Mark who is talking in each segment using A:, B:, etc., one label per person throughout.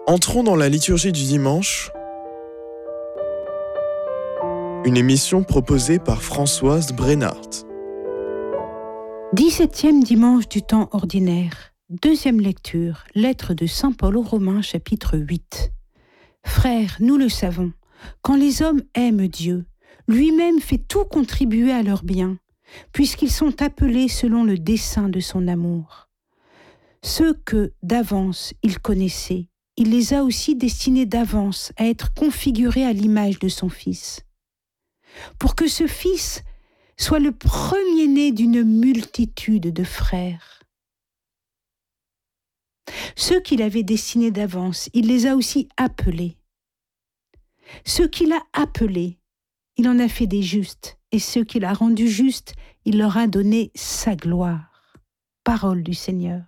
A: Entrons dans la liturgie du dimanche, une émission proposée par Françoise Brennart.
B: 17e dimanche du temps ordinaire, deuxième lecture, lettre de Saint Paul aux Romains, chapitre 8. Frères, nous le savons, quand les hommes aiment Dieu, lui-même fait tout contribuer à leur bien, puisqu'ils sont appelés selon le dessein de son amour. Ceux que, d'avance, il connaissait, il les a aussi destinés d'avance à être configurés à l'image de son Fils. Pour que ce Fils soit le premier-né d'une multitude de frères. Ceux qu'il avait destinés d'avance, il les a aussi appelés. Ceux qu'il a appelés, il en a fait des justes, et ceux qu'il a rendus justes, il leur a donné sa gloire. Parole du Seigneur.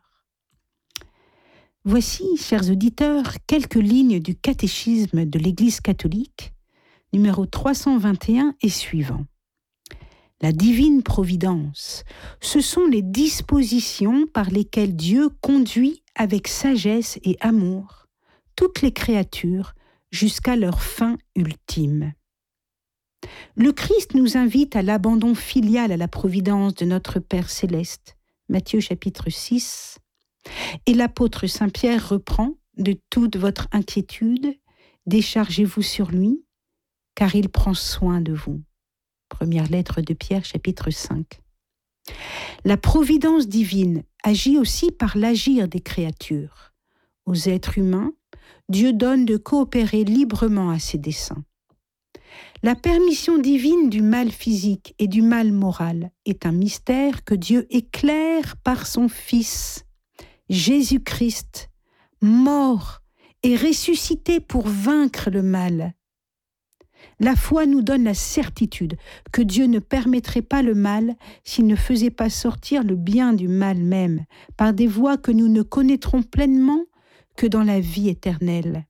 B: Voici, chers auditeurs, quelques lignes du catéchisme de l'Église catholique, numéro 321 et suivant. La divine providence, ce sont les dispositions par lesquelles Dieu conduit avec sagesse et amour toutes les créatures jusqu'à leur fin ultime. Le Christ nous invite à l'abandon filial à la providence de notre Père céleste, Matthieu chapitre 6, et l'apôtre Saint Pierre reprend « De toute votre inquiétude, déchargez-vous sur lui, car il prend soin de vous ». Première lettre de Pierre, chapitre 5. La providence divine agit aussi par l'agir des créatures. Aux êtres humains, Dieu donne de coopérer librement à ses desseins. La permission divine du mal physique et du mal moral est un mystère que Dieu éclaire par son Fils, Jésus-Christ, mort et ressuscité pour vaincre le mal. La foi nous donne la certitude que Dieu ne permettrait pas le mal s'il ne faisait pas sortir le bien du mal même, par des voies que nous ne connaîtrons pleinement que dans la vie éternelle.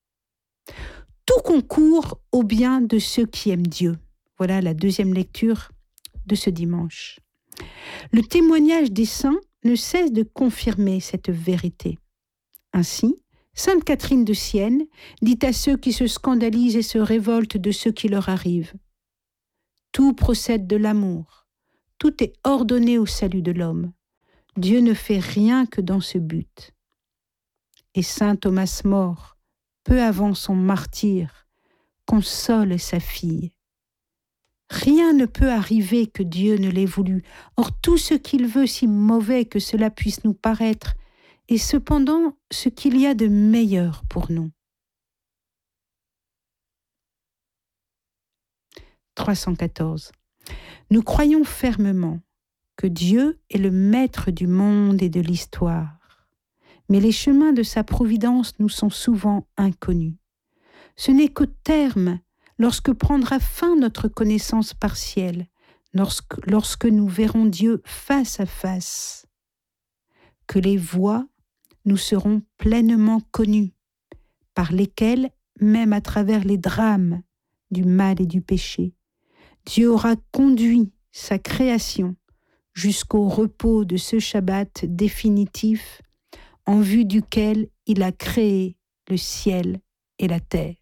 B: Tout concourt au bien de ceux qui aiment Dieu. Voilà la deuxième lecture de ce dimanche. Le témoignage des saints ne cesse de confirmer cette vérité. Ainsi, Sainte Catherine de Sienne dit à ceux qui se scandalisent et se révoltent de ce qui leur arrive. Tout procède de l'amour, tout est ordonné au salut de l'homme. Dieu ne fait rien que dans ce but. Et saint Thomas More, peu avant son martyre, console sa fille. Rien ne peut arriver que Dieu ne l'ait voulu. Or tout ce qu'il veut, si mauvais que cela puisse nous paraître, est cependant ce qu'il y a de meilleur pour nous. 314. Nous croyons fermement que Dieu est le maître du monde et de l'histoire, mais les chemins de sa providence nous sont souvent inconnus. Ce n'est qu'au terme, lorsque prendra fin notre connaissance partielle, lorsque nous verrons Dieu face à face, que les voies nous seront pleinement connus, par lesquelles, même à travers les drames du mal et du péché, Dieu aura conduit sa création jusqu'au repos de ce Shabbat définitif en vue duquel il a créé le ciel et la terre.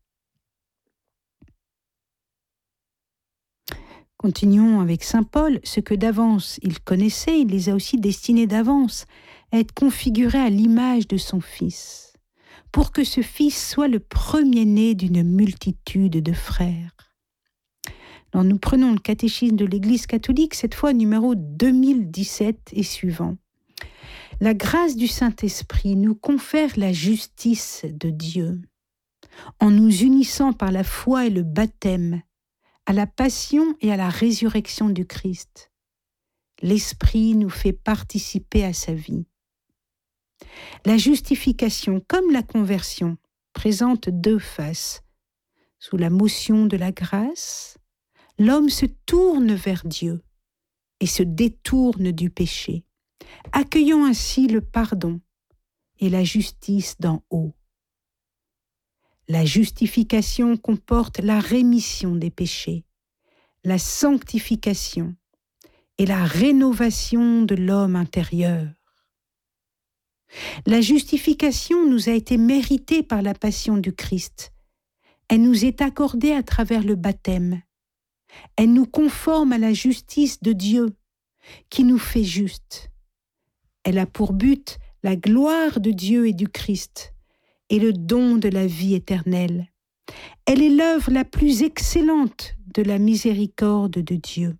B: Continuons avec saint Paul. Ce que d'avance il connaissait, il les a aussi destinés d'avance à être configurés à l'image de son Fils, pour que ce Fils soit le premier-né d'une multitude de frères. Alors nous prenons le catéchisme de l'Église catholique, cette fois numéro 2017 et suivant. La grâce du Saint-Esprit nous confère la justice de Dieu, en nous unissant par la foi et le baptême à la passion et à la résurrection du Christ. L'Esprit nous fait participer à sa vie. La justification, comme la conversion, présente deux faces. Sous la motion de la grâce, l'homme se tourne vers Dieu et se détourne du péché, accueillant ainsi le pardon et la justice d'en haut. La justification comporte la rémission des péchés, la sanctification et la rénovation de l'homme intérieur. La justification nous a été méritée par la passion du Christ. Elle nous est accordée à travers le baptême. Elle nous conforme à la justice de Dieu, qui nous fait justes. Elle a pour but la gloire de Dieu et du Christ, et le don de la vie éternelle. Elle est l'œuvre la plus excellente de la miséricorde de Dieu.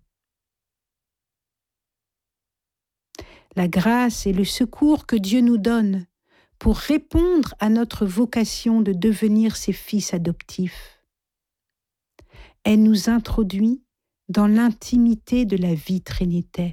B: La grâce et le secours que Dieu nous donne pour répondre à notre vocation de devenir ses fils adoptifs. Elle nous introduit dans l'intimité de la vie trinitaire.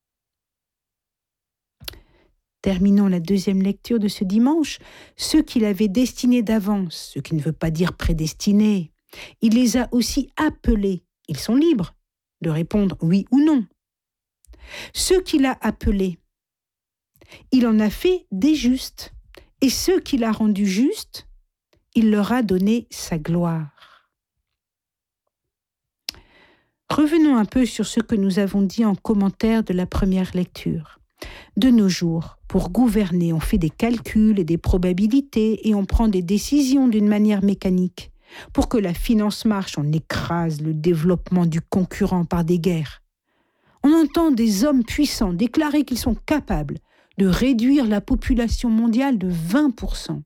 B: Terminons la deuxième lecture de ce dimanche. Ceux qu'il avait destinés d'avance, ce qui ne veut pas dire prédestinés, il les a aussi appelés. Ils sont libres de répondre oui ou non. Ceux qu'il a appelés, il en a fait des justes. Et ceux qu'il a rendus justes, il leur a donné sa gloire. Revenons un peu sur ce que nous avons dit en commentaire de la première lecture. De nos jours, pour gouverner, on fait des calculs et des probabilités et on prend des décisions d'une manière mécanique. Pour que la finance marche, on écrase le développement du concurrent par des guerres. On entend des hommes puissants déclarer qu'ils sont capables de réduire la population mondiale de 20%.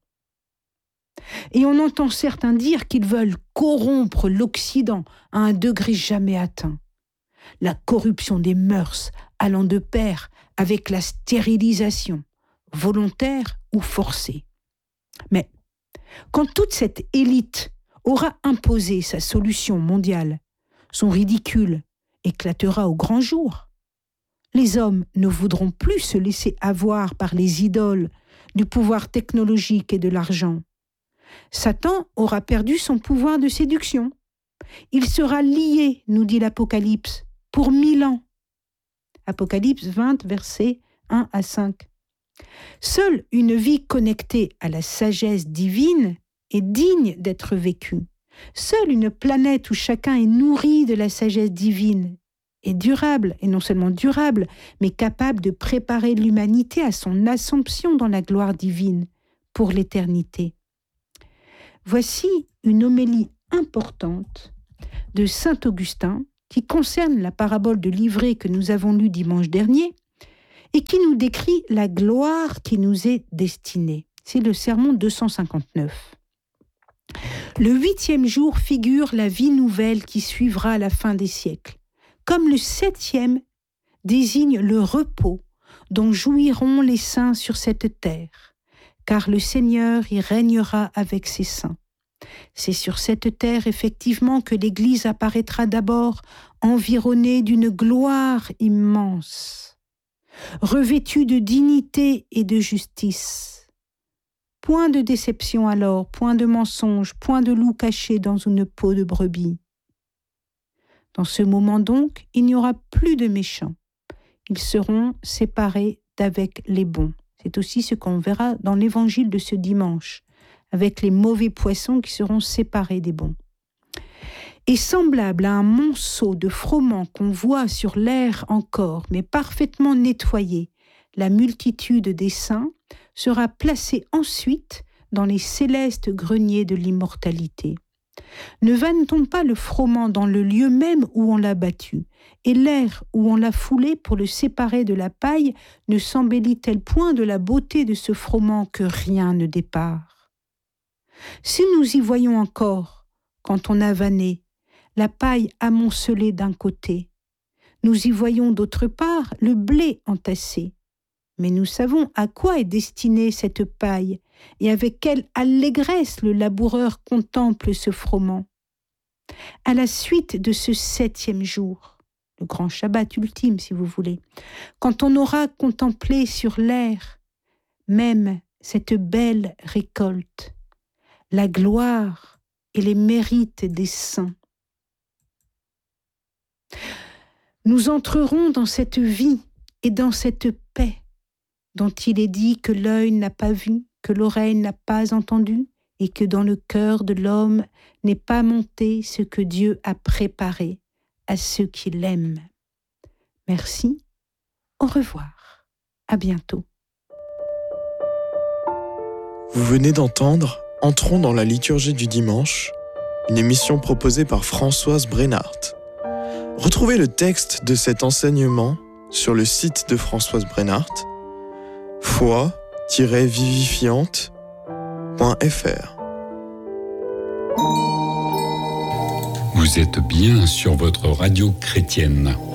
B: Et on entend certains dire qu'ils veulent corrompre l'Occident à un degré jamais atteint. La corruption des mœurs allant de pair avec la stérilisation, volontaire ou forcée. Mais quand toute cette élite aura imposé sa solution mondiale, son ridicule éclatera au grand jour. Les hommes ne voudront plus se laisser avoir par les idoles du pouvoir technologique et de l'argent. Satan aura perdu son pouvoir de séduction. Il sera lié, nous dit l'Apocalypse, pour 1000 ans. Apocalypse 20, versets 1 à 5. Seule une vie connectée à la sagesse divine est digne d'être vécue. Seule une planète où chacun est nourri de la sagesse divine est durable, et non seulement durable, mais capable de préparer l'humanité à son assomption dans la gloire divine pour l'éternité. Voici une homélie importante de saint Augustin qui concerne la parabole de l'ivraie que nous avons lue dimanche dernier et qui nous décrit la gloire qui nous est destinée. C'est le sermon 259. Le 8e jour figure la vie nouvelle qui suivra à la fin des siècles, comme le 7e désigne le repos dont jouiront les saints sur cette terre, car le Seigneur y régnera avec ses saints. C'est sur cette terre, effectivement, que l'Église apparaîtra d'abord environnée d'une gloire immense, revêtue de dignité et de justice. Point de déception alors, point de mensonge, point de loup caché dans une peau de brebis. Dans ce moment donc, il n'y aura plus de méchants. Ils seront séparés d'avec les bons. C'est aussi ce qu'on verra dans l'évangile de ce dimanche, avec les mauvais poissons qui seront séparés des bons. Et semblable à un monceau de froment qu'on voit sur l'air encore, mais parfaitement nettoyé, la multitude des saints sera placée ensuite dans les célestes greniers de l'immortalité. Ne vanne-t-on pas le froment dans le lieu même où on l'a battu, et l'air où on l'a foulé pour le séparer de la paille ne s'embellit-elle point de la beauté de ce froment que rien ne dépare? Si nous y voyons encore, quand on a vanné, la paille amoncelée d'un côté, nous y voyons d'autre part le blé entassé. Mais nous savons à quoi est destinée cette paille et avec quelle allégresse le laboureur contemple ce froment. À la suite de ce 7e jour, le grand Shabbat ultime si vous voulez, quand on aura contemplé sur l'air même cette belle récolte, la gloire et les mérites des saints, nous entrerons dans cette vie et dans cette paix dont il est dit que l'œil n'a pas vu, que l'oreille n'a pas entendu, et que dans le cœur de l'homme n'est pas monté ce que Dieu a préparé à ceux qui l'aiment. Merci, au revoir, à bientôt.
A: Vous venez d'entendre Entrons dans la liturgie du dimanche, une émission proposée par Françoise Brenhardt. Retrouvez le texte de cet enseignement sur le site de Françoise Brenhardt, foi-vivifiante.fr.
C: Vous êtes bien sur votre radio chrétienne.